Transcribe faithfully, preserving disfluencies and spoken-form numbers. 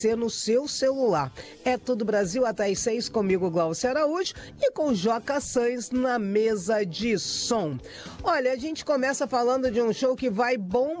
no seu celular. É Tudo Brasil até às seis, comigo, Glaucia Araújo, e com Joca Sainz na mesa de som. Olha, a gente começa falando de um show que vai bombar.